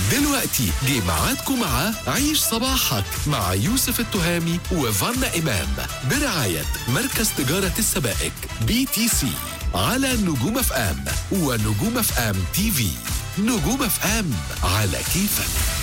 دلوقتي جه ميعادكم مع عيش صباحك مع يوسف التهامي وفانا إمام برعاية مركز تجارة السبائك BTC على نجوم اف ام ونجوم اف ام تي في. نجوم اف ام على كيفك.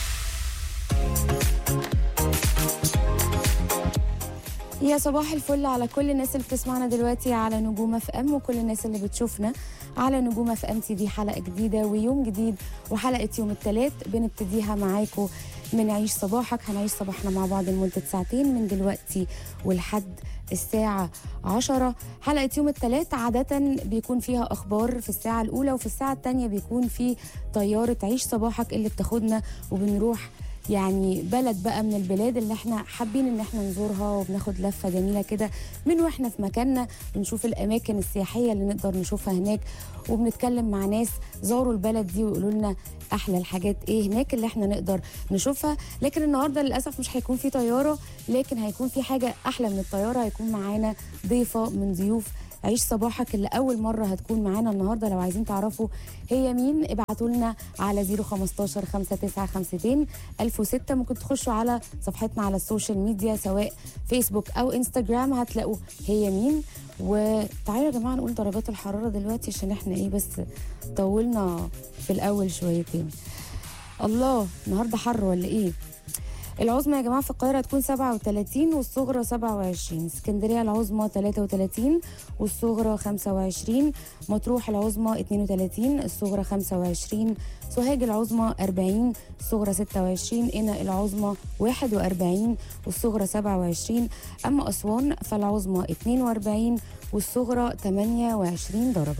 يا صباح الفل على كل الناس اللي بتسمعنا دلوقتي على نجوم اف ام وكل الناس اللي بتشوفنا على نجوم اف ام تي في. حلقه جديده ويوم جديد وحلقه يوم الثلاث بنبتديها معاكم من عيش صباحك. هنعيش صباحنا مع بعض لمده ساعتين من دلوقتي ولحد الساعة 10. حلقة يوم الثلاث عادة بيكون فيها أخبار في الساعة الأولى، وفي الساعة الثانية بيكون في طيارة عيش صباحك اللي بتاخدنا وبنروح يعني بلد بقى من البلاد اللي احنا حابين ان احنا نزورها، وبناخد لفة جميلة كده من واحنا في مكاننا، بنشوف الاماكن السياحية اللي نقدر نشوفها هناك، وبنتكلم مع ناس زاروا البلد دي ويقولوا لنا احلى الحاجات ايه هناك اللي احنا نقدر نشوفها. لكن النهارده للاسف مش هيكون في طيارة، لكن هيكون في حاجة احلى من الطيارة. هيكون معانا ضيفة من ضيوف عيش صباحك اللي أول مرة هتكون معانا النهاردة. لو عايزين تعرفوا هي مين ابعتوا لنا على 015 5952 1006. ممكن تخشوا على صفحتنا على السوشيال ميديا سواء فيسبوك أو انستجرام هتلاقوا هي مين. وتعالوا يا جماعة نقول درجات الحرارة دلوقتي عشان احنا ايه بس طولنا في الأول شويتين. الله النهاردة حر ولا ايه؟ العظمى يا جماعه في القاهره هتكون 37 والصغرى 27. اسكندريه العظمى 33 والصغرى 25. مطروح العظمى 32 الصغرى 25. سوهاج العظمى 40 الصغرى 26. قنا العظمى 41 والصغرى 27. اما اسوان فالعظمى 42 والصغرى 28 درجه.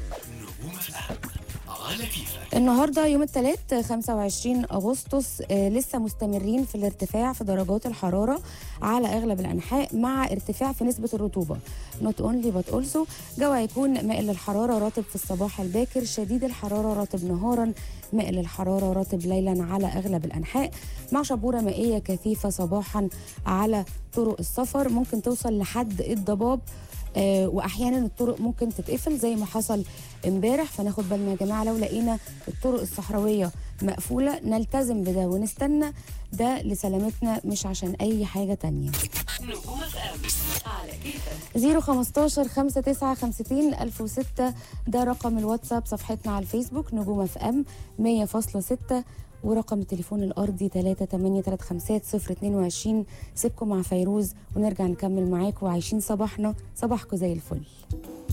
النهارده يوم الثلاث 25 اغسطس لسه مستمرين في الارتفاع في درجات الحراره على اغلب الانحاء مع ارتفاع في نسبه الرطوبه. not only but also جو هيكون مائل للحراره رطب في الصباح الباكر، شديد الحراره رطب نهارا، مائل للحراره رطب ليلا على اغلب الانحاء مع شبوره مائيه كثيفه صباحا على طرق السفر ممكن توصل لحد الضباب. واحيانا الطرق ممكن تتقفل زي ما حصل امبارح، فناخد بالنا يا جماعه لو لقينا الطرق الصحراويه مقفوله نلتزم بده ونستنى ده لسلامتنا مش عشان اي حاجه تانية. 015 5952 1006 ده رقم الواتساب، صفحتنا على الفيسبوك نجوم اف ام 100.6 ورقم التليفون الأرضي 3835022. سيبكم مع فيروز ونرجع نكمل معاكم وعايشين صباحنا. صباحكم زي الفل.